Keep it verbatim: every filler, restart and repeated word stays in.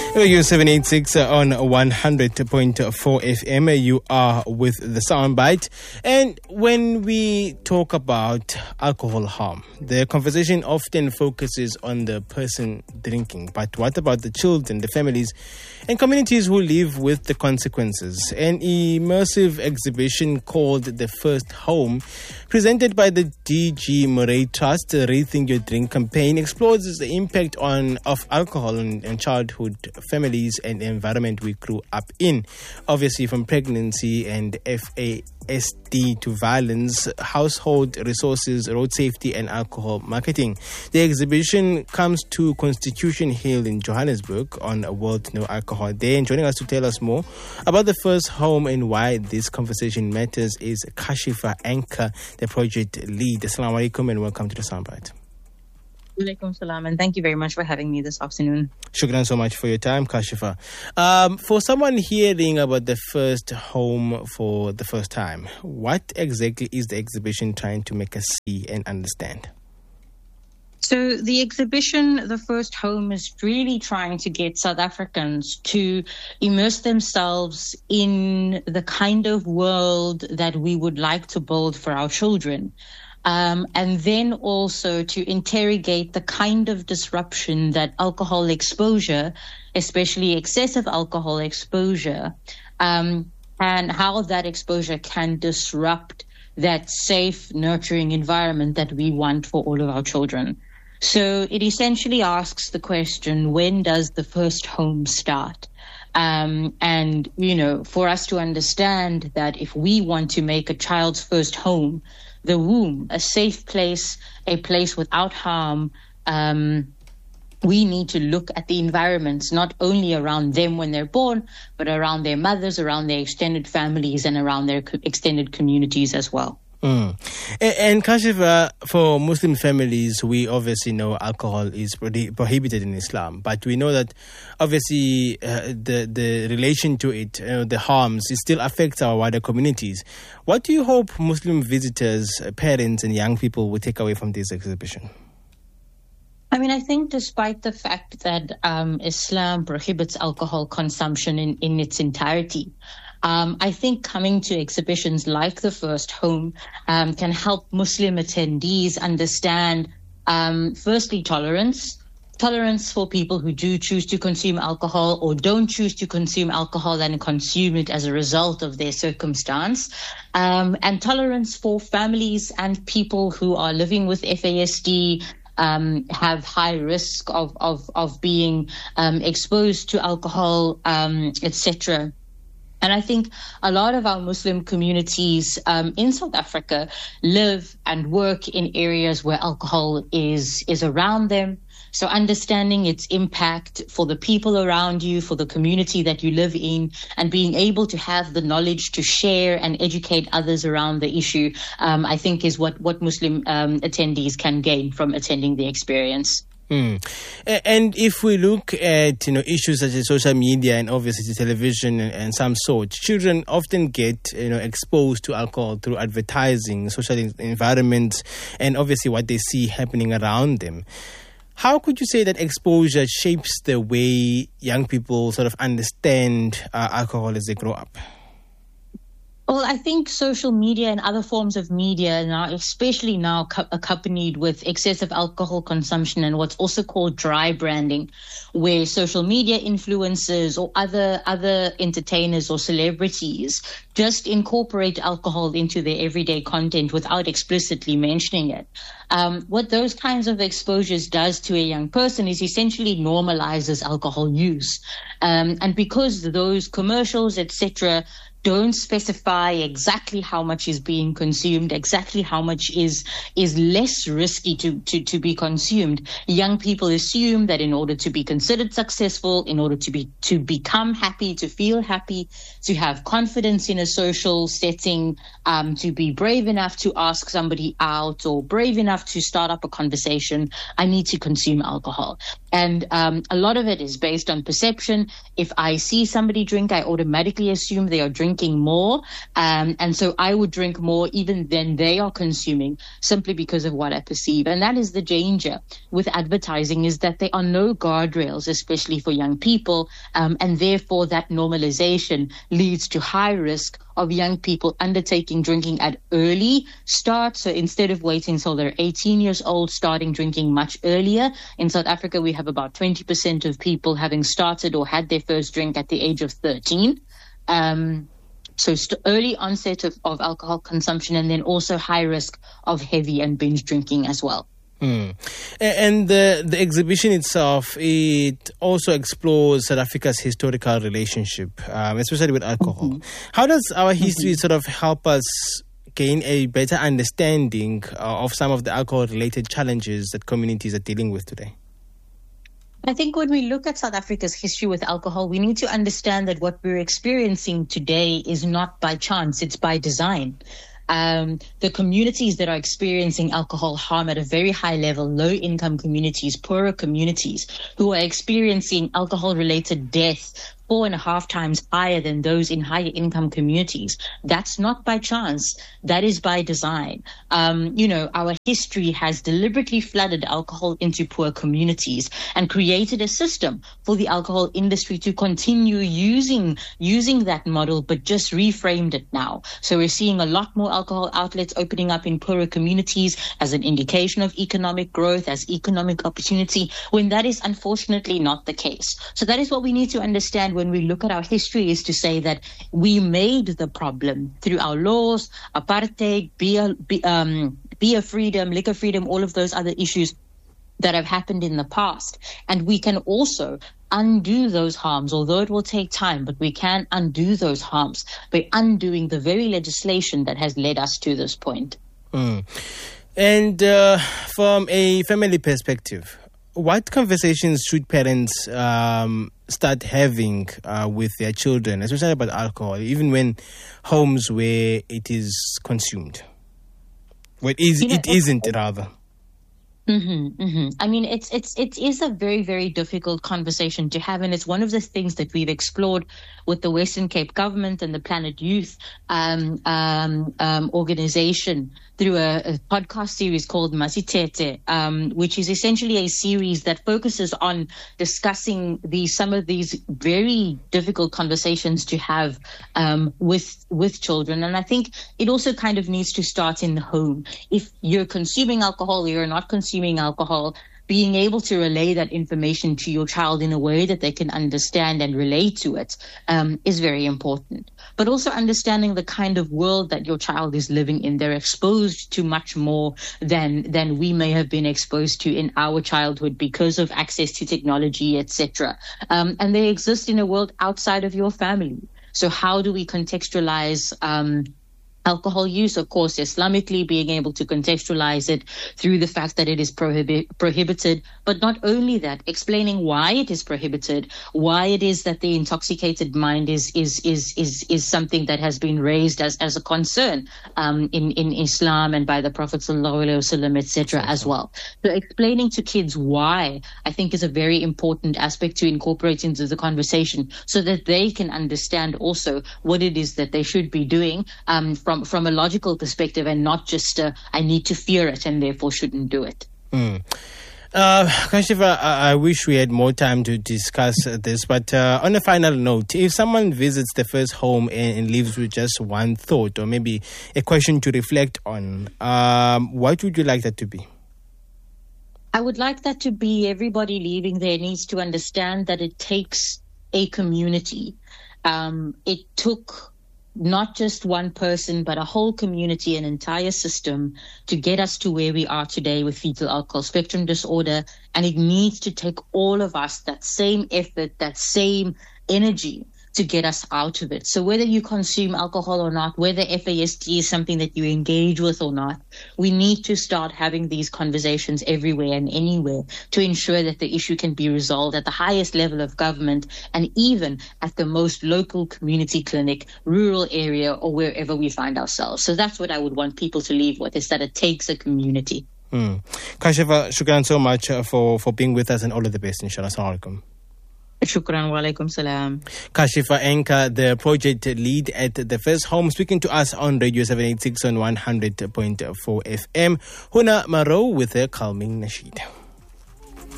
Radio seven eighty-six on one hundred point four F M. You are with the Soundbite. And when we talk about alcohol harm, the conversation often focuses on the person drinking. But what about the children, the families, and communities who live with the consequences? An immersive exhibition called The First Home, presented by the D G Murray Trust Rethink Your Drink campaign, explores the impact on of alcohol on, on childhood, families, and the environment we grew up in. Obviously, from pregnancy and F A S D to violence, household resources, road safety, and alcohol marketing. The exhibition comes to Constitution Hill in Johannesburg on World No Alcohol Day. And joining us to tell us more about The First Home and why this conversation matters is Kashifa Anchor, the project lead. Assalamu alaikum and welcome to the Soundbite. Alaikum salam, and thank you very much for having me this afternoon. Shukran so much for your time, Kashifa. Um, for someone hearing about The First Home for the first time, what exactly is the exhibition trying to make us see and understand? So the exhibition, The First Home, is really trying to get South Africans to immerse themselves in the kind of world that we would like to build for our children. Um, and then also to interrogate the kind of disruption that alcohol exposure, especially excessive alcohol exposure, um, and how that exposure can disrupt that safe, nurturing environment that we want for all of our children. So it essentially asks the question, when does the first home start? Um, and, you know, for us to understand that if we want to make a child's first home, the womb, a safe place, a place without harm, um, we need to look at the environments, not only around them when they're born, but around their mothers, around their extended families, and around their co- extended communities as well. Mm. And, and Kashifa, for Muslim families, we obviously know alcohol is prohibited in Islam, but we know that obviously uh, the the relation to it, uh, the harms, it still affects our wider communities. What do you hope Muslim visitors, parents, and young people will take away from this exhibition? I mean, I think despite the fact that um, Islam prohibits alcohol consumption in, in its entirety, Um, I think coming to exhibitions like The First Home um, can help Muslim attendees understand, um, firstly, tolerance, tolerance for people who do choose to consume alcohol or don't choose to consume alcohol and consume it as a result of their circumstance, um, and tolerance for families and people who are living with F A S D, um, have high risk of, of, of being um, exposed to alcohol, um, et cetera. And I think a lot of our Muslim communities um, in South Africa live and work in areas where alcohol is is around them. So understanding its impact for the people around you, for the community that you live in, and being able to have the knowledge to share and educate others around the issue, um, I think is what, what Muslim um, attendees can gain from attending the experience. Hmm. And if we look at, you know, issues such as social media and obviously television and, and some sort, children often get, you know, exposed to alcohol through advertising, social environments, and obviously what they see happening around them. How could you say that exposure shapes the way young people sort of understand uh, alcohol as they grow up? Well, I think social media and other forms of media now, especially now co- accompanied with excessive alcohol consumption and what's also called dry branding, where social media influencers or other other entertainers or celebrities just incorporate alcohol into their everyday content without explicitly mentioning it. Um, what those kinds of exposures does to a young person is essentially normalizes alcohol use. Um, and because those commercials, et cetera, don't specify exactly how much is being consumed, exactly how much is is less risky to, to, to be consumed, young people assume that in order to be considered successful, in order to be to become happy, to feel happy, to have confidence in a social setting, um, to be brave enough to ask somebody out or brave enough to start up a conversation, I need to consume alcohol. And um, a lot of it is based on perception. If I see somebody drink, I automatically assume they are drinking drinking more. Um, and so I would drink more even than they are consuming, simply because of what I perceive. And that is the danger with advertising, is that there are no guardrails, especially for young people. Um, and therefore that normalization leads to high risk of young people undertaking drinking at early start. So instead of waiting until they're eighteen years old, starting drinking much earlier. In South Africa, we have about twenty percent of people having started or had their first drink at the age of thirteen. Um, so st- early onset of, of alcohol consumption, and then also high risk of heavy and binge drinking as well. Mm. And the the exhibition itself, it also explores South Africa's historical relationship, um, especially with alcohol. Mm-hmm. How does our history mm-hmm. sort of help us gain a better understanding uh, of some of the alcohol-related challenges that communities are dealing with today? I think when we look at South Africa's history with alcohol, we need to understand that what we're experiencing today is not by chance, it's by design. Um, the communities that are experiencing alcohol harm at a very high level, low-income communities, poorer communities, who are experiencing alcohol-related death four and a half times higher than those in higher income communities. That's not by chance. That is by design. Um, you know, our history has deliberately flooded alcohol into poor communities and created a system for the alcohol industry to continue using, using that model, but just reframed it now. So we're seeing a lot more alcohol outlets opening up in poorer communities as an indication of economic growth, as economic opportunity, when that is unfortunately not the case. So that is what we need to understand when we look at our history, is to say that we made the problem through our laws, apartheid, beer, um, beer freedom, liquor freedom, all of those other issues that have happened in the past. And we can also undo those harms, although it will take time, but we can undo those harms by undoing the very legislation that has led us to this point. Mm. And uh, from a family perspective, what conversations should parents um, start having uh, with their children, especially about alcohol, even when homes where it is consumed? Well, it, is, you know, it isn't, rather. Mm-hmm, mm-hmm. I mean, it's it's it is a very, very difficult conversation to have, and it's one of the things that we've explored with the Western Cape government and the Planet Youth um, um, um, organization through a, a podcast series called Masitete, um, which is essentially a series that focuses on discussing these some of these very difficult conversations to have um, with with children. And I think it also kind of needs to start in the home. If you're consuming alcohol, you're not consuming alcohol, being able to relay that information to your child in a way that they can understand and relate to it um, is very important. But also understanding the kind of world that your child is living in. They're exposed to much more than than we may have been exposed to in our childhood because of access to technology, et cetera. Um, and they exist in a world outside of your family. So how do we contextualize um alcohol use? Of course, Islamically, being able to contextualize it through the fact that it is prohibi- prohibited, but not only that, explaining why it is prohibited, why it is that the intoxicated mind is is is is, is something that has been raised as, as a concern um, in, in Islam and by the Prophet sallallahu alaihi wasallam, et cetera, as well. So explaining to kids why, I think, is a very important aspect to incorporate into the conversation so that they can understand also what it is that they should be doing um, from from a logical perspective, and not just uh, I need to fear it and therefore shouldn't do it. Mm. Uh, Kashifa, I, I wish we had more time to discuss this, but uh, on a final note, if someone visits the first home and, and leaves with just one thought or maybe a question to reflect on, um, what would you like that to be? I would like that to be everybody leaving there needs to understand that it takes a community. Um, it took not just one person, but a whole community, an entire system to get us to where we are today with fetal alcohol spectrum disorder. And it needs to take all of us, that same effort, that same energy to get us out of it. So whether you consume alcohol or not, whether F A S T is something that you engage with or not, we need to start having these conversations everywhere and anywhere to ensure that the issue can be resolved at the highest level of government and even at the most local community clinic, rural area, or wherever we find ourselves. So that's what I would want people to leave with, is that it takes a community. Mm. Kashifa, shukran so much for, for being with us, and all of the best, inshallah. Assalamu alaikum. Shukran wa alaikum salam. Kashifa Enka, the project lead at the First Home, speaking to us on Radio seven eighty-six on one hundred point four F M. Huna Maro with a calming nasheed.